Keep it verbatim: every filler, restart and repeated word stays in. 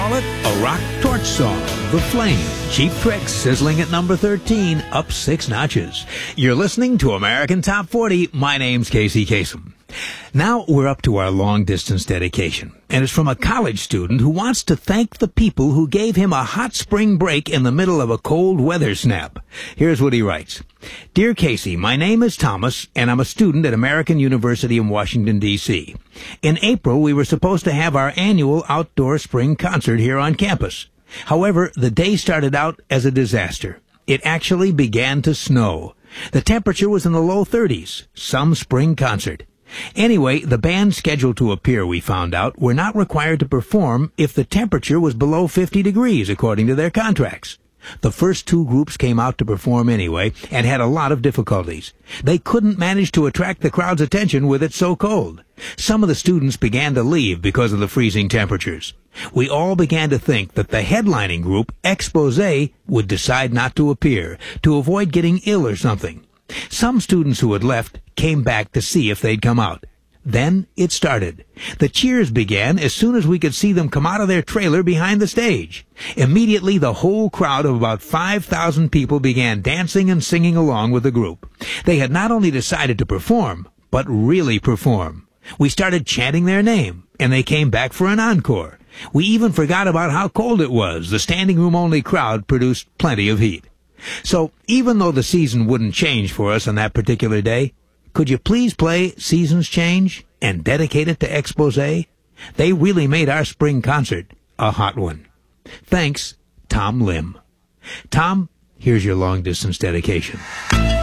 Call it a rock torch song. The Flame. Cheap Tricks sizzling at number thirteen, up six notches. You're listening to American Top forty. My name's Casey Kasem. Now we're up to our long-distance dedication, and it's from a college student who wants to thank the people who gave him a hot spring break in the middle of a cold weather snap. Here's what he writes. Dear Casey, my name is Thomas, and I'm a student at American University in Washington, D C In April, we were supposed to have our annual outdoor spring concert here on campus. However, the day started out as a disaster. It actually began to snow. The temperature was in the low thirties. Some spring concert. Anyway, the band scheduled to appear, we found out, were not required to perform if the temperature was below fifty degrees, according to their contracts. The first two groups came out to perform anyway and had a lot of difficulties. They couldn't manage to attract the crowd's attention with it so cold. Some of the students began to leave because of the freezing temperatures. We all began to think that the headlining group, Exposé, would decide not to appear, to avoid getting ill or something. Some students who had left came back to see if they'd come out. Then it started. The cheers began as soon as we could see them come out of their trailer behind the stage. Immediately, the whole crowd of about five thousand people began dancing and singing along with the group. They had not only decided to perform, but really perform. We started chanting their name, and they came back for an encore. We even forgot about how cold it was. The standing room only crowd produced plenty of heat. So, even though the season wouldn't change for us on that particular day, could you please play Seasons Change and dedicate it to Exposé? They really made our spring concert a hot one. Thanks, Tom Lim. Tom, here's your long-distance dedication.